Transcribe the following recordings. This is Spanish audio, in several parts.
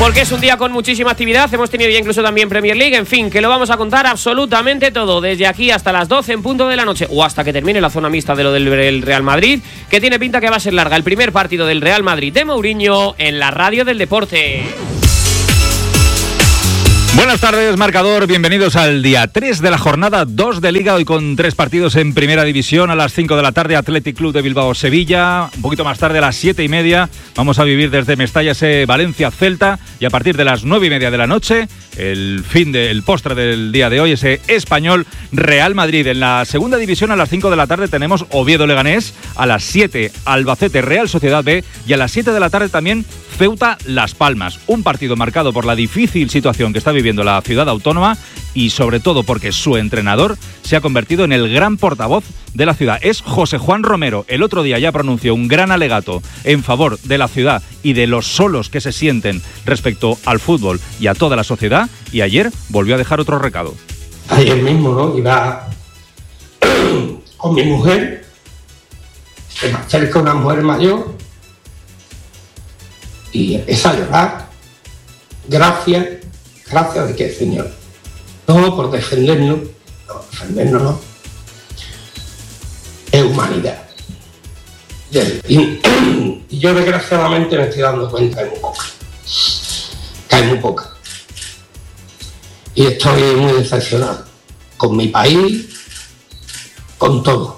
Porque es un día con muchísima actividad, hemos tenido ya incluso también Premier League, en fin, que lo vamos a contar absolutamente todo, desde aquí hasta las 12 en punto de la noche, o hasta que termine la zona mixta de lo del Real Madrid, que tiene pinta que va a ser larga. El primer partido del Real Madrid de Mourinho en la radio del deporte. Buenas tardes, marcador, bienvenidos al día 3 de la jornada 2 de Liga, hoy con 3 partidos en Primera División. A las 5 de la tarde, Athletic Club de Bilbao-Sevilla, un poquito más tarde a las 7:30 vamos a vivir desde Mestalla ese Valencia-Celta, y a partir de las 9:30 de la noche, el postre del día de hoy, ese Español-Real Madrid. En la Segunda División, a las 5 de la tarde tenemos Oviedo-Leganés, a las 7 Albacete-Real Sociedad B, y a las 7 de la tarde también Ceuta-Las Palmas. Un partido marcado por la difícil situación que está viviendo la ciudad autónoma y sobre todo porque su entrenador se ha convertido en el gran portavoz de la ciudad. Es José Juan Romero. El otro día ya pronunció un gran alegato en favor de la ciudad y de los solos que se sienten respecto al fútbol y a toda la sociedad, y ayer volvió a dejar otro recado. Ayer mismo, ¿no? Iba con mi mujer, se me acerca una mujer mayor y empieza a llorar. Gracias de qué, señor. No por defendernos, no. Es humanidad. Y yo desgraciadamente me estoy dando cuenta de que hay muy poca. Y estoy muy decepcionado con mi país, con todo.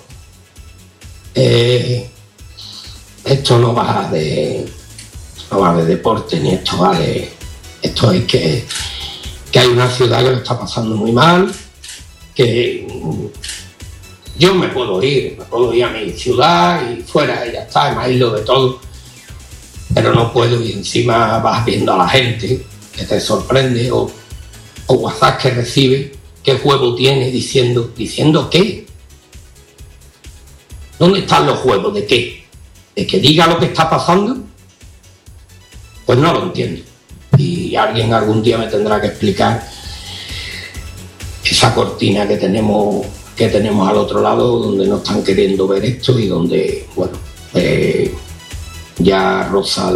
Esto no va de deporte, ni esto va de... Esto es que hay una ciudad que lo está pasando muy mal, que yo me puedo ir a mi ciudad y fuera y ya está, me aíslo de todo, pero no puedo, y encima vas viendo a la gente que te sorprende, o WhatsApp que recibe, qué huevo tiene diciendo ¿qué? ¿Dónde están los huevos? ¿De qué? ¿De que diga lo que está pasando? Pues no lo entiendo. Y alguien algún día me tendrá que explicar esa cortina que tenemos al otro lado, donde no están queriendo ver esto y donde, bueno, ya roza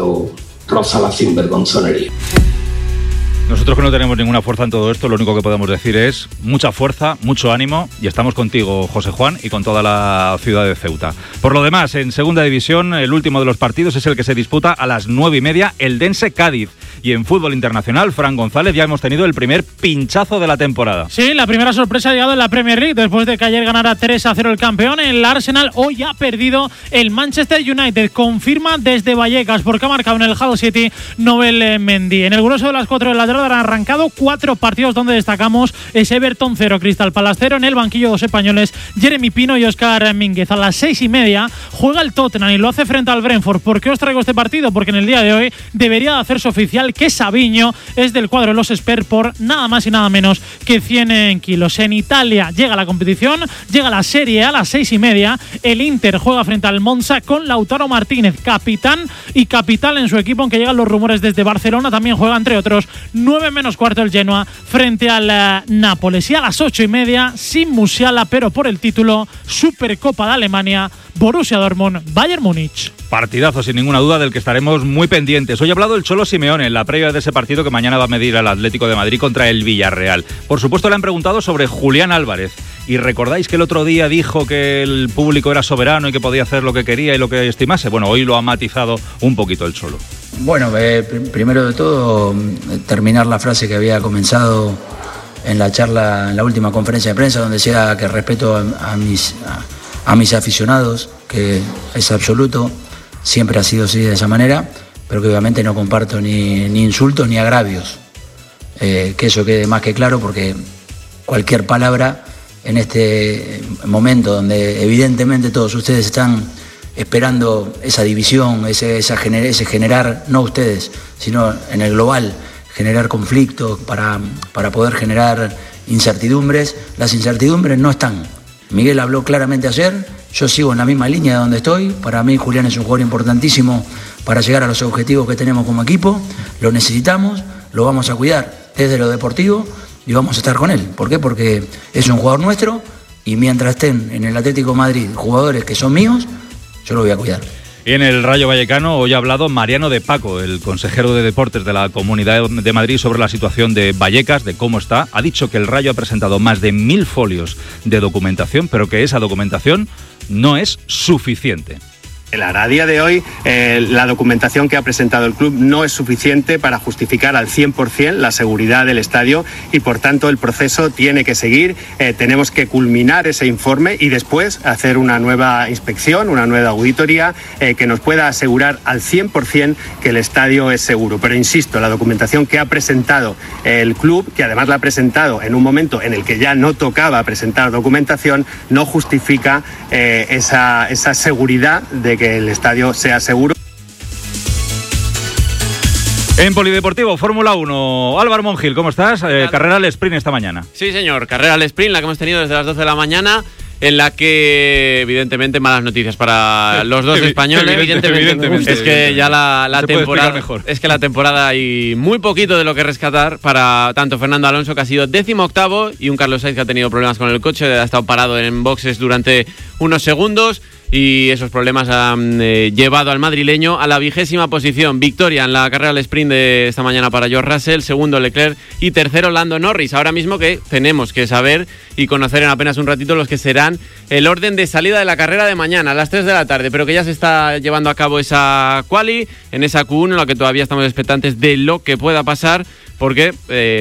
la sinvergonzonería. Nosotros, que no tenemos ninguna fuerza en todo esto, lo único que podemos decir es mucha fuerza, mucho ánimo, y estamos contigo, José Juan, y con toda la ciudad de Ceuta. Por lo demás, en Segunda División, el último de los partidos es el que se disputa a las 9:30, el Dense-Cádiz. Y en fútbol internacional, Fran González, ya hemos tenido el primer pinchazo de la temporada. Sí, la primera sorpresa ha llegado en la Premier League, después de que ayer ganara 3-0 el campeón. El Arsenal hoy ha perdido el Manchester United. Confirma desde Vallecas, porque ha marcado en el Hull City Nobel Mendy. En el grueso de las 4 de la tarde han arrancado 4 partidos donde destacamos ese Everton 0, Crystal Palace 0. En el banquillo, 2 españoles, Jeremy Pino y Óscar Mínguez. A las 6:30 juega el Tottenham y lo hace frente al Brentford. ¿Por qué os traigo este partido? Porque en el día de hoy debería hacerse oficial que Savinho es del cuadro de los Spurs por nada más y nada menos que 100 kilos. En Italia llega la competición, llega la Serie A a las 6:30. El Inter juega frente al Monza con Lautaro Martínez, capitán y capital en su equipo, aunque llegan los rumores desde Barcelona. También juega, entre otros, 9:15 el Genoa frente al Nápoles. Y a las 8:30, sin Musiala, pero por el título, Supercopa de Alemania, Borussia Dortmund, Bayern Múnich. Partidazo, sin ninguna duda, del que estaremos muy pendientes. Hoy ha hablado el Cholo Simeone en la previa de ese partido que mañana va a medir al Atlético de Madrid contra el Villarreal. Por supuesto, le han preguntado sobre Julián Álvarez. Y recordáis que el otro día dijo que el público era soberano y que podía hacer lo que quería y lo que estimase. Bueno, hoy lo ha matizado un poquito el Cholo. Bueno, primero de todo, terminar la frase que había comenzado en la charla, en la última conferencia de prensa, donde decía que respeto a mis aficionados, que es absoluto, siempre ha sido así, de esa manera, pero que obviamente no comparto ni insultos ni agravios. Que eso quede más que claro, porque cualquier palabra en este momento donde evidentemente todos ustedes están esperando esa división, ese generar, no ustedes, sino en el global, generar conflictos para poder generar incertidumbres. Las incertidumbres no están. Miguel habló claramente ayer, yo sigo en la misma línea de donde estoy. Para mí Julián es un jugador importantísimo para llegar a los objetivos que tenemos como equipo. Lo necesitamos, lo vamos a cuidar desde lo deportivo y vamos a estar con él. ¿Por qué? Porque es un jugador nuestro y mientras estén en el Atlético de Madrid jugadores que son míos, yo lo voy a cuidar. Y en el Rayo Vallecano hoy ha hablado Mariano de Paco, el consejero de Deportes de la Comunidad de Madrid, sobre la situación de Vallecas, de cómo está. Ha dicho que el Rayo ha presentado más de 1000 folios de documentación, pero que esa documentación no es suficiente. A día de hoy, la documentación que ha presentado el club no es suficiente para justificar al 100% la seguridad del estadio y, por tanto, el proceso tiene que seguir. Tenemos que culminar ese informe y después hacer una nueva inspección, una nueva auditoría que nos pueda asegurar al 100% que el estadio es seguro. Pero, insisto, la documentación que ha presentado el club, que además la ha presentado en un momento en el que ya no tocaba presentar documentación, no justifica esa seguridad de que el estadio sea seguro. En Polideportivo, Fórmula 1, Álvaro Monjil, ¿cómo estás? Carrera al sprint esta mañana. Sí, señor, carrera al sprint, la que hemos tenido desde las 12 de la mañana, en la que, evidentemente, malas noticias para los dos españoles. Evidentemente. Es que ya la temporada, es que la temporada hay muy poquito de lo que rescatar para tanto Fernando Alonso, que ha sido 18º, y un Carlos Sainz que ha tenido problemas con el coche, ha estado parado en boxes durante unos segundos. Y esos problemas han llevado al madrileño a la 20ª posición. Victoria en la carrera al sprint de esta mañana para George Russell, segundo Leclerc y tercero Lando Norris. Ahora mismo que tenemos que saber y conocer en apenas un ratito los que serán el orden de salida de la carrera de mañana a las 3 de la tarde, pero que ya se está llevando a cabo esa quali en esa Q1, en la que todavía estamos expectantes de lo que pueda pasar. Porque,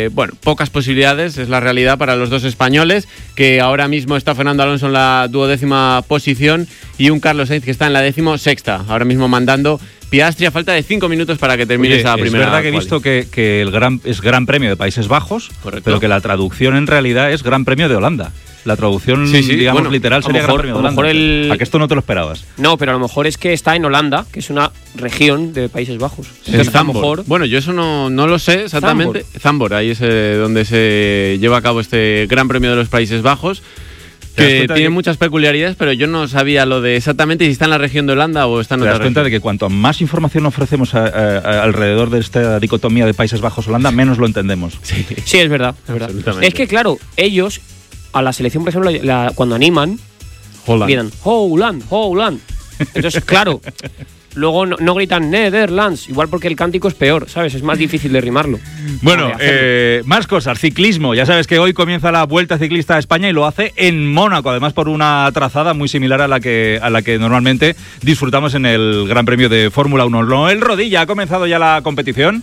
pocas posibilidades es la realidad para los dos españoles, que ahora mismo está Fernando Alonso en la 12ª posición y un Carlos Sainz que está en la 16ª, ahora mismo mandando Piastri a falta de 5 minutos para que termine esa primera. Es verdad que he visto que es Gran Premio de Países Bajos, correcto, pero que la traducción en realidad es Gran Premio de Holanda. La traducción, digamos, literal sería Gran Premio de Holanda. ¿A que esto no te lo esperabas? No, pero a lo mejor es que está en Holanda, que es una región de Países Bajos. Es Zandvoort. Bueno, yo eso no lo sé exactamente. Zandvoort, ahí es donde se lleva a cabo este Gran Premio de los Países Bajos, que tiene muchas peculiaridades, pero yo no sabía lo de exactamente si está en la región de Holanda o está en otra región. Te das cuenta de que cuanto más información ofrecemos alrededor de esta dicotomía de Países Bajos-Holanda, menos lo entendemos. Sí, es verdad. Es que, claro, ellos, a la selección, por ejemplo, cuando animan, gritan Holland. Entonces, claro, luego no gritan Netherlands, igual porque el cántico es peor, ¿sabes? Es más difícil de rimarlo. Bueno, más cosas. Ciclismo. Ya sabes que hoy comienza la Vuelta Ciclista a España y lo hace en Mónaco, además por una trazada muy similar a la que normalmente disfrutamos en el Gran Premio de Fórmula 1. Noel Rodilla, ¿ha comenzado ya la competición?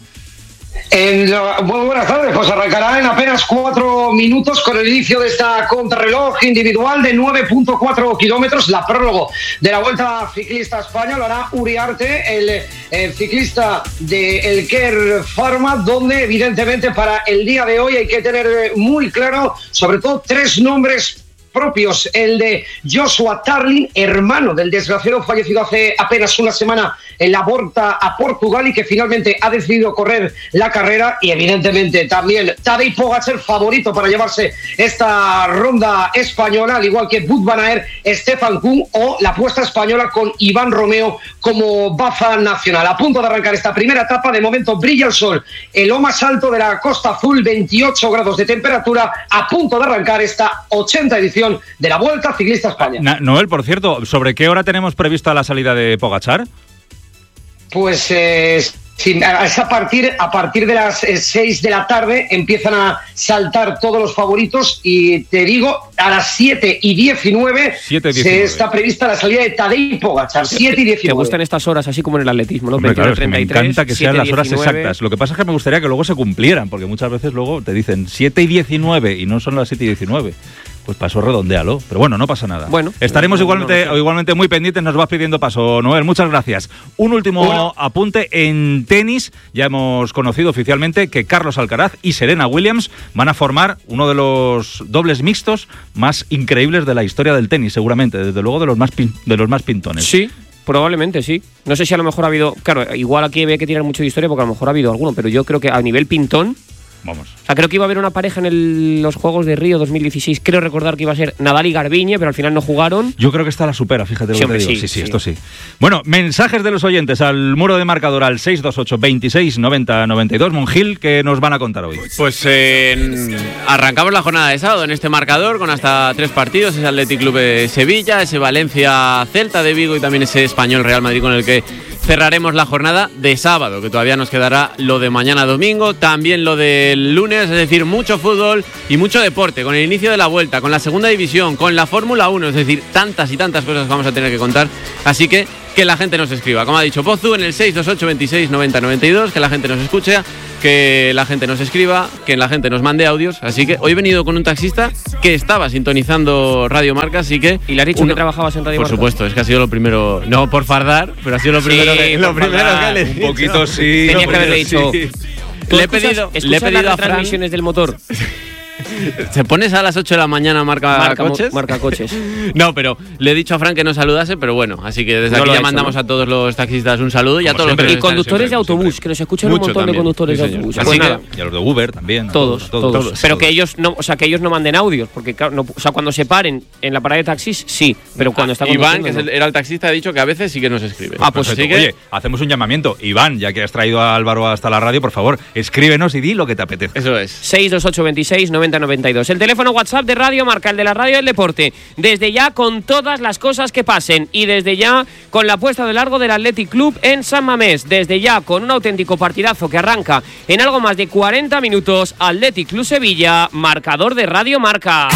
Muy buenas tardes, pues arrancará en apenas 4 minutos con el inicio de esta contrarreloj individual de 9.4 kilómetros. La prólogo de la Vuelta Ciclista a España lo hará Uriarte, el ciclista de Elker Pharma, donde evidentemente para el día de hoy hay que tener muy claro sobre todo 3 nombres propios. El de Joshua Tarling, hermano del desgraciado fallecido hace apenas una semana en la Volta a Portugal y que finalmente ha decidido correr la carrera, y evidentemente también Tadej Pogačar, favorito para llevarse esta ronda española, al igual que Wout van Aert, Stefan Kuhn o la apuesta española con Iván Romeo como baza nacional. A punto de arrancar esta primera etapa, de momento brilla el sol en lo más alto de la Costa Azul, 28 grados de temperatura, a punto de arrancar esta 80ª edición de la Vuelta Ciclista a España. Noel, por cierto, ¿sobre qué hora tenemos prevista la salida de Pogačar? Pues sí, es a partir de las 6 de la tarde empiezan a saltar todos los favoritos, y te digo, a las 7:19 está prevista la salida de Tadej Pogačar, 7:19. ¿Te gustan estas horas así como en el atletismo, no? Hombre, claro, es que me encanta que sean las horas exactas. Lo que pasa es que me gustaría que luego se cumplieran, porque muchas veces luego te dicen 7:19 y no son las 7:19. Pues paso, redondéalo. Pero bueno, no pasa nada. Bueno, estaremos igualmente muy pendientes. Nos vas pidiendo paso, Noel. Muchas gracias. Un último apunte en tenis. Ya hemos conocido oficialmente que Carlos Alcaraz y Serena Williams van a formar uno de los dobles mixtos más increíbles de la historia del tenis, seguramente. Desde luego de los más pintones. Sí. Probablemente sí. No sé si a lo mejor ha habido... Claro, igual aquí hay que tirar mucho de historia porque a lo mejor ha habido alguno, pero yo creo que a nivel pintón vamos. O sea, creo que iba a haber una pareja en los Juegos de Río 2016. Creo recordar que iba a ser Nadal y Garbiñe, pero al final no jugaron. Yo creo que esta la supera, fíjate lo que te digo. Sí, esto sí. Bueno, mensajes de los oyentes al muro de marcador al 628 26 90 92. Monjil, ¿qué nos van a contar hoy? Pues arrancamos la jornada de sábado en este marcador con hasta 3 partidos. Ese Athletic Club de Sevilla, ese Valencia Celta de Vigo y también ese Español Real Madrid con el que cerraremos la jornada de sábado, que todavía nos quedará lo de mañana domingo, también lo del lunes, es decir, mucho fútbol y mucho deporte, con el inicio de la vuelta, con la segunda división, con la Fórmula 1, es decir, tantas y tantas cosas vamos a tener que contar, así que la gente nos escriba, como ha dicho Pozu, en el 628 26 90 92, que la gente nos escuche, que la gente nos escriba, que la gente nos mande audios, así que hoy he venido con un taxista que estaba sintonizando Radio Marca, así que... ¿Y le has dicho que trabajabas en Radio Marca? Por supuesto, es que ha sido lo primero, no por fardar, pero ha sido lo primero que le he dicho. Un poquito sí. Tenía que haberle dicho... Le he pedido las transmisiones del motor. ¿Se pones a las 8 de la mañana marca coches? Marca coches. No, pero le he dicho a Fran que no saludase, pero bueno, así que desde aquí ya mandamos a todos los taxistas un saludo y a todos los y conductores de autobús, que nos escuchan un montón de conductores de autobús. Pues nada. Y a los de Uber también. Todos. Pero que ellos no manden audios, porque claro, cuando se paren en la parada de taxis, sí, pero cuando está conduciendo... Iván, que era el taxista, ha dicho que a veces sí que nos escribe. Pues así que... Oye, hacemos un llamamiento. Iván, ya que has traído a Álvaro hasta la radio, por favor, escríbenos y di lo que te apetezca. Eso es. 628 26 90 92. El teléfono WhatsApp de Radio Marca, el de la radio del deporte. Desde ya con todas las cosas que pasen y desde ya con la puesta de largo del Athletic Club en San Mamés. Desde ya con un auténtico partidazo que arranca en algo más de 40 minutos. Athletic Club Sevilla, marcador de Radio Marca.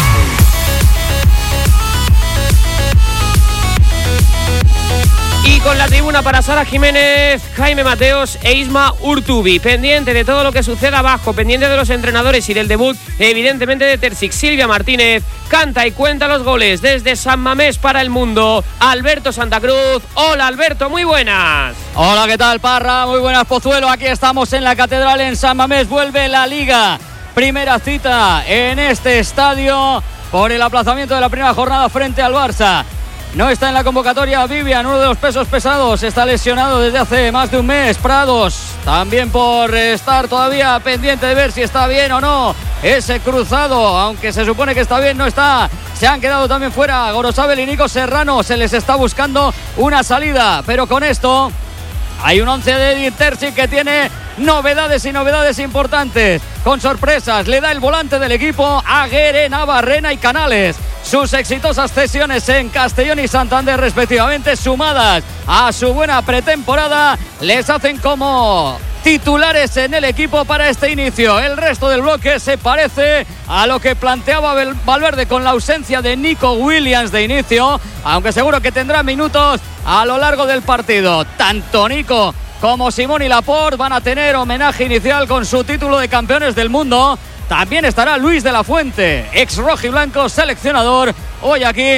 Y con la tribuna para Sara Jiménez, Jaime Mateos e Isma Urtubi. Pendiente de todo lo que suceda abajo, pendiente de los entrenadores y del debut, evidentemente de Terzic. Silvia Martínez canta y cuenta los goles desde San Mamés para el mundo. Alberto Santa Cruz. Hola Alberto, muy buenas. Hola, ¿qué tal Parra? Muy buenas Pozuelo. Aquí estamos en la Catedral en San Mamés. Vuelve la Liga. Primera cita en este estadio por el aplazamiento de la primera jornada frente al Barça. No está en la convocatoria Vivian, uno de los pesos pesados, está lesionado desde hace más de un mes. Prados, también por estar todavía pendiente de ver si está bien o no ese cruzado, aunque se supone que está bien, no está. Se han quedado también fuera Gorosabel y Nico Serrano, se les está buscando una salida, pero con esto hay un 11 de Edin Terzic que tiene novedades y novedades importantes, con sorpresas. Le da el volante del equipo a Guere, Navarrena y Canales. Sus exitosas cesiones en Castellón y Santander respectivamente, sumadas a su buena pretemporada, les hacen como titulares en el equipo para este inicio. El resto del bloque se parece a lo que planteaba Valverde con la ausencia de Nico Williams de inicio, aunque seguro que tendrá minutos a lo largo del partido. Tanto Nico como Simón y Laporte van a tener homenaje inicial con su título de campeones del mundo. También estará Luis de la Fuente, ex rojiblanco seleccionador, hoy aquí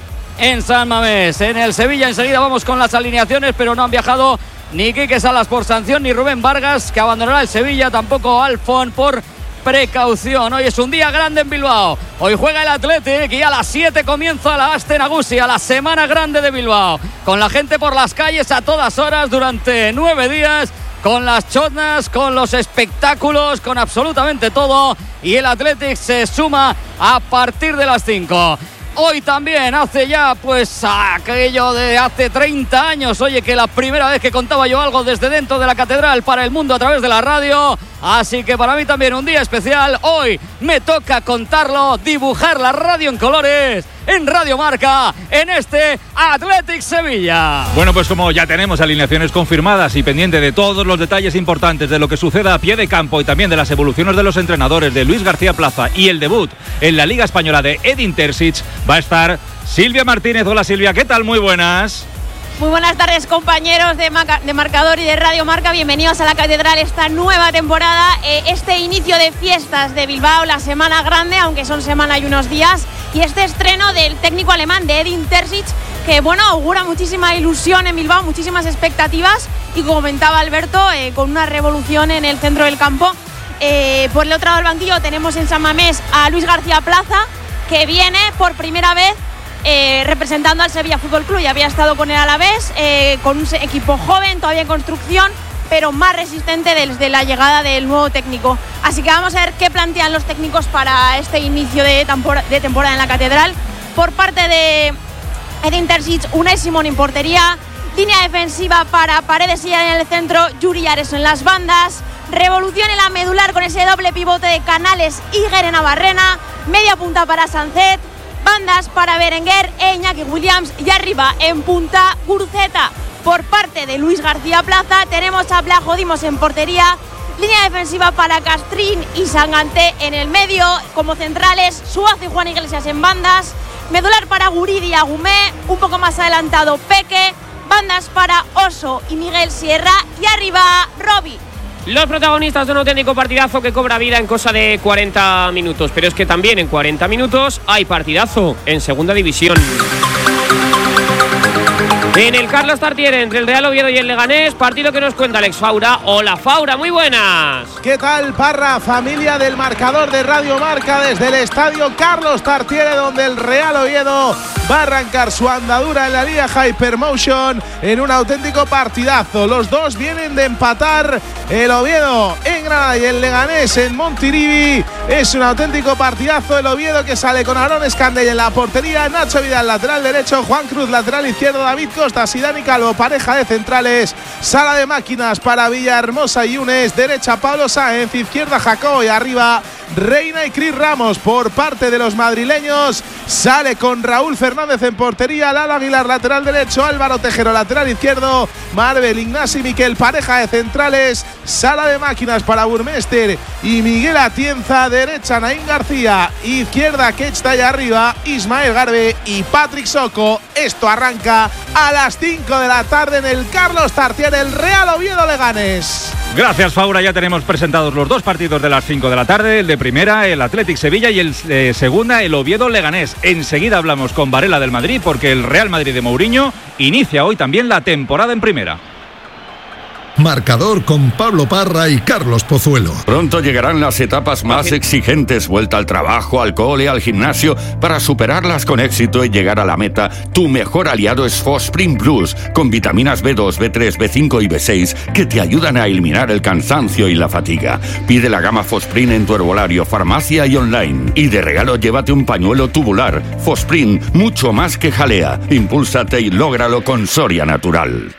en San Mamés. En el Sevilla enseguida vamos con las alineaciones, pero no han viajado ni Quique Salas por sanción, ni Rubén Vargas, que abandonará el Sevilla, tampoco Alfon por precaución. Hoy es un día grande en Bilbao. Hoy juega el Athletic y a las 7 comienza la Aste Nagusia, la semana grande de Bilbao, con la gente por las calles a todas horas durante 9 días, con las chotnas, con los espectáculos, con absolutamente todo, y el Athletic se suma a partir de las 5. Hoy también hace ya pues aquello de hace 30 años, oye, que la primera vez que contaba yo algo desde dentro de la catedral para el mundo a través de la radio, así que para mí también un día especial. Hoy me toca contarlo, dibujar la radio en colores en Radio Marca, en este Athletic Sevilla. Bueno, pues como ya tenemos alineaciones confirmadas y pendiente de todos los detalles importantes de lo que suceda a pie de campo y también de las evoluciones de los entrenadores de Luis García Plaza y el debut en la Liga Española de Edin Terzic, va a estar Silvia Martínez. Hola Silvia, ¿qué tal? Muy buenas. Muy buenas tardes, compañeros de Marcador y de Radio Marca. Bienvenidos a la Catedral, esta nueva temporada, este inicio de fiestas de Bilbao, la semana grande, aunque son semana y unos días, y este estreno del técnico alemán de Edin Terzic, que bueno, augura muchísima ilusión en Bilbao, muchísimas expectativas, y como comentaba Alberto, con una revolución en el centro del campo. Por el otro lado del banquillo tenemos en San Mamés a Luis García Plaza, que viene por primera vez representando al Sevilla Fútbol Club. Ya había estado con el Alavés, con un equipo joven, todavía en construcción, pero más resistente desde la llegada del nuevo técnico. Así que vamos a ver qué plantean los técnicos para este inicio de temporada en la Catedral. Por parte de Edin Terzic, Unai Simón en portería, línea defensiva para Paredes y en el centro, Yuri Ares en las bandas, revolución en la medular con ese doble pivote de Canales y Guerena Barrena, media punta para Sancet, bandas para Berenguer e Iñaki Williams y arriba en punta Guruceta. Por parte de Luis García Plaza tenemos a Blajo Dimos en portería, línea defensiva para Castrín y Sanganté en el medio, como centrales Suazo y Juan Iglesias en bandas, medular para Guridi y Agumé, un poco más adelantado Peque, bandas para Oso y Miguel Sierra y arriba Robi. Los protagonistas de un auténtico partidazo que cobra vida en cosa de 40 minutos, pero es que también en 40 minutos hay partidazo en segunda división. En el Carlos Tartiere, entre el Real Oviedo y el Leganés, partido que nos cuenta Alex Faura. Hola Faura, muy buenas. ¿Qué tal, Parra? Familia del marcador de Radio Marca desde el estadio Carlos Tartiere, donde el Real Oviedo va a arrancar su andadura en la Liga Hypermotion en un auténtico partidazo. Los dos vienen de empatar, el Oviedo en Granada y el Leganés en Montilivi. Es un auténtico partidazo. El Oviedo que sale con Aarón Escandell en la portería, Nacho Vidal lateral derecho, Juan Cruz lateral izquierdo, David Costas y Dani Calvo pareja de centrales, sala de máquinas para Villahermosa y Yunes, derecha Pablo Sáenz, izquierda Jacobo y arriba Reina y Cris Ramos. Por parte de los madrileños sale con Raúl Fernández en portería, Lalo Aguilar lateral derecho, Álvaro Tejero lateral izquierdo, Marvel, Ignasi Miquel pareja de centrales, sala de máquinas para Burmester y Miguel Atienza, derecha Naín García, izquierda Kechta y arriba Ismael Garbe y Patrick Soco. Esto arranca a las 5 de la tarde en el Carlos Tartiere, el Real Oviedo Leganés. Gracias, Faura. Ya tenemos presentados los dos partidos de las 5 de la tarde. El de primera, el Athletic Sevilla, y el de segunda, el Oviedo Leganés. Enseguida hablamos con Varela del Madrid, porque el Real Madrid de Mourinho inicia hoy también la temporada en primera. Marcador con Pablo Parra y Carlos Pozuelo. Pronto llegarán las etapas más exigentes, vuelta al trabajo, al cole, al gimnasio. Para superarlas con éxito y llegar a la meta, tu mejor aliado es Fosprin Plus, con vitaminas B2, B3, B5 y B6 que te ayudan a eliminar el cansancio y la fatiga. Pide la gama Fosprin en tu herbolario, farmacia y online. Y de regalo llévate un pañuelo tubular. Fosprin, mucho más que jalea. Impúlsate y lógralo con Soria Natural.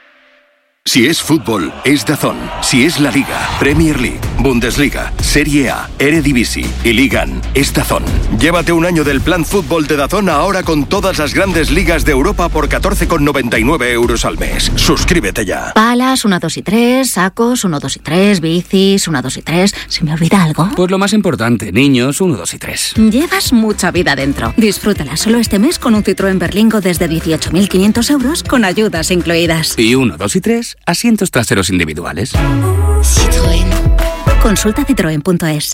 Si es fútbol, es DAZN. Si es la Liga, Premier League, Bundesliga, Serie A, Eredivisie y Ligan, es DAZN. Llévate un año del plan fútbol de DAZN ahora con todas las grandes ligas de Europa por 14,99 euros al mes. Suscríbete ya. Palas, 1, 2 y 3, sacos, 1, 2 y 3, bicis, 1, 2 y 3. ¿Se me olvida algo? Pues lo más importante, niños, 1, 2 y 3. Llevas mucha vida dentro. Disfrútala solo este mes con un Citroën Berlingo desde 18.500 euros con ayudas incluidas. Y 1, 2 y 3... asientos traseros individuales. Citroën. Consulta citroen.es.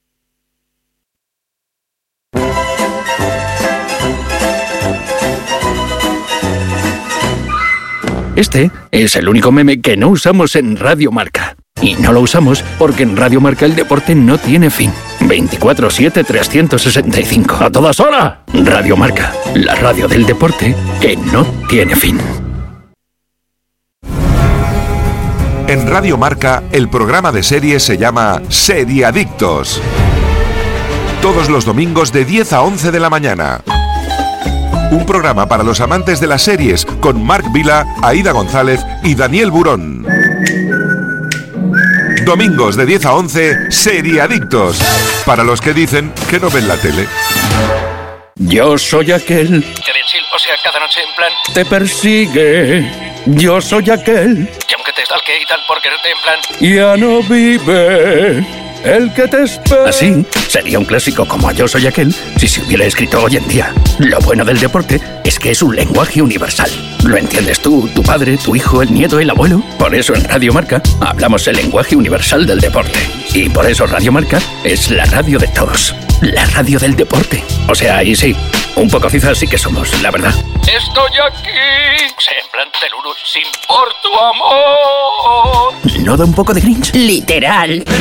Este es el único meme que no usamos en Radio Marca. Y no lo usamos porque en Radio Marca el deporte no tiene fin. 24/7 365. ¡A todas horas! Radio Marca, la radio del deporte que no tiene fin. En Radio Marca, el programa de series se llama Seriadictos. Todos los domingos de 10 a 11 de la mañana. Un programa para los amantes de las series con Marc Vila, Aida González y Daniel Burón. Domingos de 10 a 11, Seriadictos. Para los que dicen que no ven la tele. Yo soy aquel que o sea, cada noche en plan te persigue. Yo soy aquel que aunque te stalke y tal por quererte en plan ya no vive el que te espera. Así sería un clásico como Yo soy aquel si se hubiera escrito hoy en día. Lo bueno del deporte es que es un lenguaje universal. Lo entiendes tú, tu padre, tu hijo, el nieto, el abuelo. Por eso en Radio Marca hablamos el lenguaje universal del deporte. Y por eso Radio Marca es la radio de todos. La radio del deporte. O sea, ahí sí, un poco cizas sí que somos, la verdad. Estoy aquí. O sea, en plan teluru, sin por tu amor. ¿No da un poco de cringe? Literal.